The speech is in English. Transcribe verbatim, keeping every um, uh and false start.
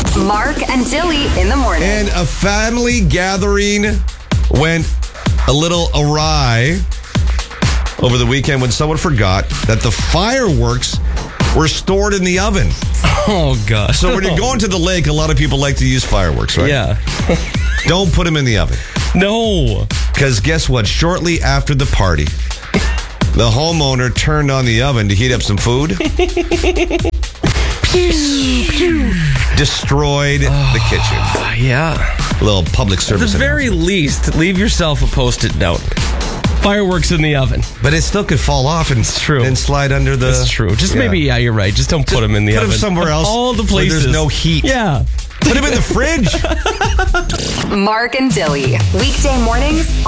Mark and Dilly in the morning. And a family gathering went a little awry over the weekend when someone forgot that the fireworks were stored in the oven. Oh, God. So when you're going to the lake, a lot of people like to use fireworks, right? Yeah. Don't put them in the oven. No. Because guess what? Shortly after the party, the homeowner turned on the oven to heat up some food. Destroyed oh, the kitchen. Yeah. A little public service. At the very least, leave yourself a post-it note. Fireworks in the oven. But it still could fall off and, true. and slide under the... That's true. Just yeah. maybe, yeah, you're right. Just don't put Just them in the put oven. Put them somewhere else. All the places. Where there's no heat. Yeah. Put them in the fridge. Mark and Dilly. Weekday mornings